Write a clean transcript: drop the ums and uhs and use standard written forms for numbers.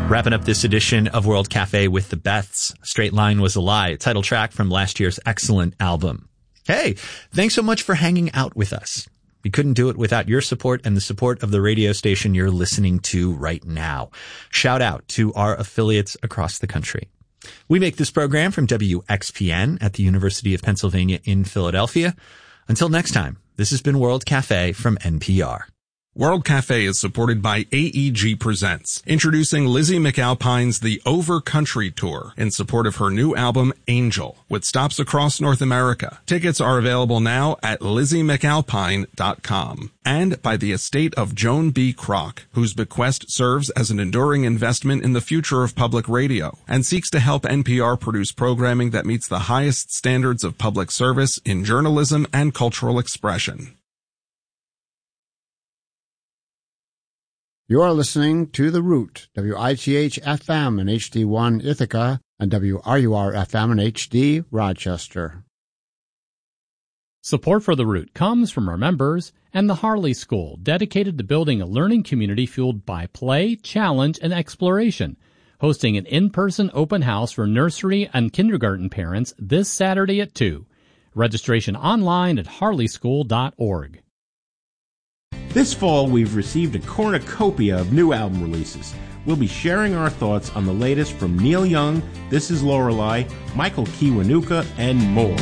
Wrapping up this edition of World Cafe with the Beths, Straight Line Was a Lie, title track from last year's excellent album. Hey, thanks so much for hanging out with us. We couldn't do it without your support and the support of the radio station you're listening to right now. Shout out to our affiliates across the country. We make this program from WXPN at the University of Pennsylvania in Philadelphia. Until next time, this has been World Cafe from NPR. World Cafe is supported by AEG Presents, introducing Lizzie McAlpine's The Over Country Tour in support of her new album, Angel, with stops across North America. Tickets are available now at LizzieMcAlpine.com. And by the estate of Joan B. Kroc, whose bequest serves as an enduring investment in the future of public radio and seeks to help NPR produce programming that meets the highest standards of public service in journalism and cultural expression. You are listening to The Root, WITH-FM and HD1 Ithaca, and WRUR-FM and HD Rochester. Support for The Root comes from our members and the Harley School, dedicated to building a learning community fueled by play, challenge, and exploration, hosting an in-person open house for nursery and kindergarten parents this Saturday at 2. Registration online at harleyschool.org. This fall, we've received a cornucopia of new album releases. We'll be sharing our thoughts on the latest from Neil Young, This Is Lorelei, Michael Kiwanuka, and more.